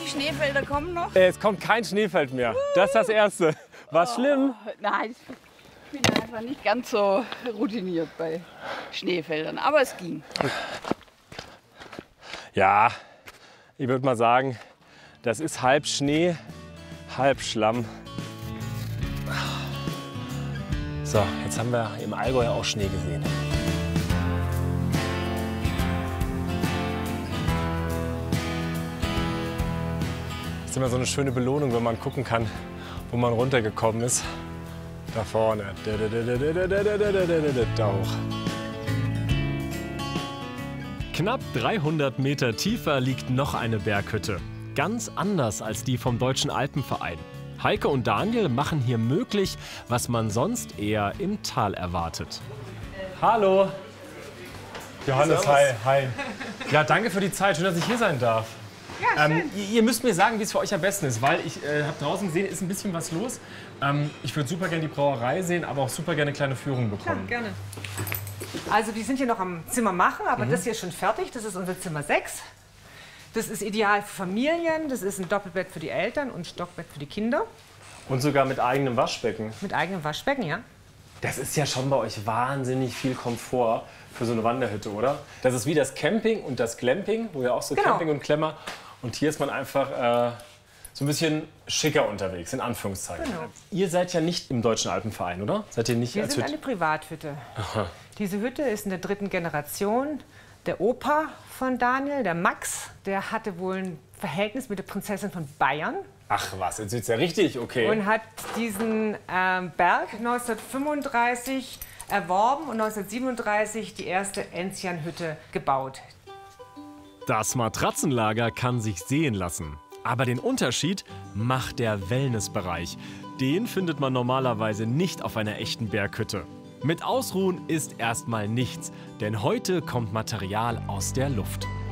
die Schneefelder kommen noch? Es kommt kein Schneefeld mehr. Das ist das Erste. War schlimm? Nein, ich bin einfach nicht ganz so routiniert bei Schneefeldern, aber es ging. Ja, ich würde mal sagen, das ist halb Schnee, halb Schlamm. So, jetzt haben wir im Allgäu auch Schnee gesehen. Das ist immer so eine schöne Belohnung, wenn man gucken kann, wo man runtergekommen ist. Da vorne. Da hoch. Knapp 300 Meter tiefer liegt noch eine Berghütte. Ganz anders als die vom Deutschen Alpenverein. Heike und Daniel machen hier möglich, was man sonst eher im Tal erwartet. Hallo. Johannes, hi. Hi. Ja, danke für die Zeit. Schön, dass ich hier sein darf. Ja, schön. Ihr müsst mir sagen, wie es für euch am besten ist, weil ich habe draußen gesehen, ist ein bisschen was los. Ich würde super gerne die Brauerei sehen, aber auch super gerne eine kleine Führung bekommen. Ja, gerne. Also wir sind hier noch am Zimmer machen, aber das hier ist schon fertig. Das ist unser Zimmer 6. Das ist ideal für Familien. Das ist ein Doppelbett für die Eltern und ein Stockbett für die Kinder. Und sogar mit eigenem Waschbecken. Mit eigenem Waschbecken, ja. Das ist ja schon bei euch wahnsinnig viel Komfort für so eine Wanderhütte, oder? Das ist wie das Camping und das Glamping, wo ja auch so Genau. Camping und Klemmer. Und hier ist man einfach so ein bisschen schicker unterwegs, in Anführungszeichen. Genau. Ihr seid ja nicht im Deutschen Alpenverein, oder? Seid ihr nicht Wir als sind Hütte? eine Privathütte. Diese Hütte ist in der 3. Generation. Der Opa von Daniel, der Max, der hatte wohl ein Verhältnis mit der Prinzessin von Bayern Ach was, jetzt wird's ja richtig, okay. und hat diesen Berg 1935 erworben und 1937 die erste Enzianhütte gebaut. Das Matratzenlager kann sich sehen lassen. Aber den Unterschied macht der Wellnessbereich. Den findet man normalerweise nicht auf einer echten Berghütte. Mit Ausruhen ist erstmal nichts, denn heute kommt Material aus der Luft.